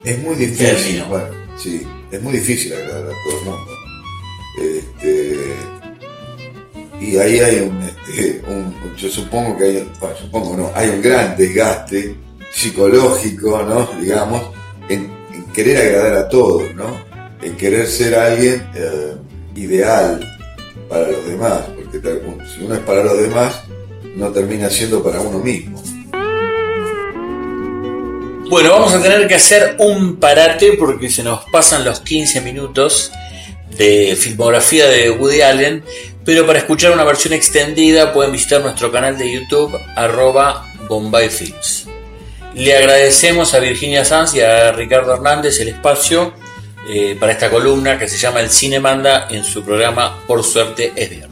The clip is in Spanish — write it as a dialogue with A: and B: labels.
A: Es muy difícil, bueno, sí, es muy difícil agradar a todo el mundo. Y ahí hay yo supongo que hay, bueno, supongo no, hay un gran desgaste psicológico, ¿no? Digamos, en querer agradar a todos, ¿no? En querer ser alguien ideal para los demás, porque si uno es para los demás, no termina siendo para uno mismo.
B: Bueno, vamos a tener que hacer un parate porque se nos pasan los 15 minutos de filmografía de Woody Allen, pero para escuchar una versión extendida pueden visitar nuestro canal de YouTube @BombayFilms. Le agradecemos a Virginia Sanz y a Ricardo Hernández el espacio para esta columna que se llama El Cine Manda en su programa Por Suerte es Viernes.